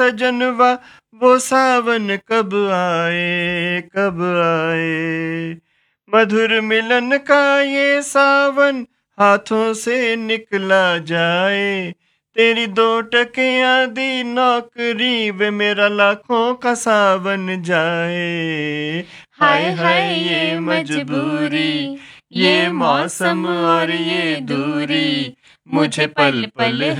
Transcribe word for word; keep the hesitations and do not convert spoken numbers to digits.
सजनवा वो सावन कब आए कब आए। मधुर मिलन का ये सावन हाथों से निकला जाए। तेरी दो टकियां दी नौकरी वे मेरा लाखों का सावन जाए। हाय हाय हाय हाय ये ये मजबूरी, मजबूरी, ये मौसम और ये दूरी, मुझे पल पल